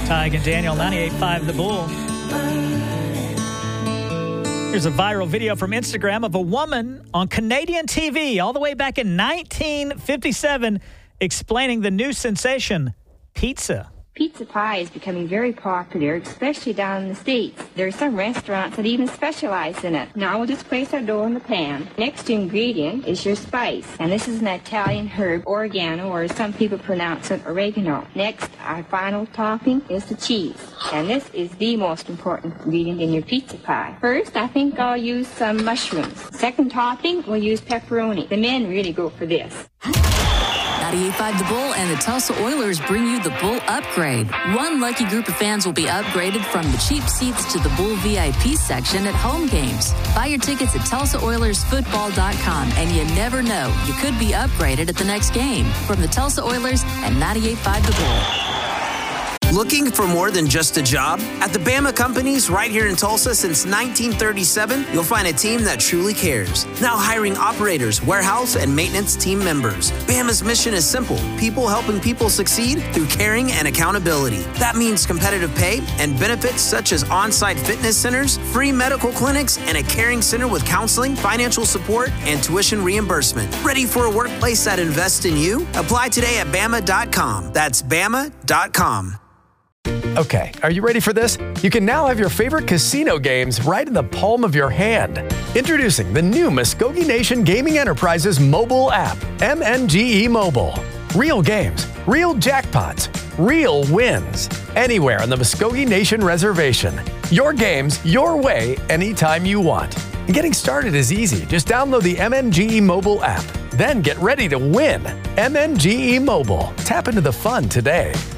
Tig and Daniel, 98.5 The Bull. Here's a viral video from Instagram of a woman on Canadian TV all the way back in 1957 explaining the new sensation, pizza. Pizza pie is becoming very popular, especially down in the States. There are some restaurants that even specialize in it. Now we'll just place our dough in the pan. Next ingredient is your spice, and this is an Italian herb, oregano, or as some people pronounce it, oregano. Next, our final topping is the cheese, and this is the most important ingredient in your pizza pie. First, I think I'll use some mushrooms. Second topping, we'll use pepperoni. The men really go for this. 98.5 The Bull and the Tulsa Oilers bring you the Bull Upgrade. One lucky group of fans will be upgraded from the cheap seats to the Bull VIP section at home games. Buy your tickets at TulsaOilersFootball.com, and you never know, you could be upgraded at the next game. From the Tulsa Oilers and 98.5 The Bull. Looking for more than just a job? At the Bama Companies right here in Tulsa since 1937, you'll find a team that truly cares. Now hiring operators, warehouse, and maintenance team members. Bama's mission is simple: people helping people succeed through caring and accountability. That means competitive pay and benefits such as on-site fitness centers, free medical clinics, and a caring center with counseling, financial support, and tuition reimbursement. Ready for a workplace that invests in you? Apply today at Bama.com. That's Bama.com. Okay, are you ready for this? You can now have your favorite casino games right in the palm of your hand. Introducing the new Muskogee Nation Gaming Enterprises mobile app, MNGE Mobile. Real games, real jackpots, real wins. Anywhere on the Muskogee Nation Reservation. Your games, your way, anytime you want. And getting started is easy. Just download the MNGE Mobile app. Then get ready to win. MNGE Mobile. Tap into the fun today.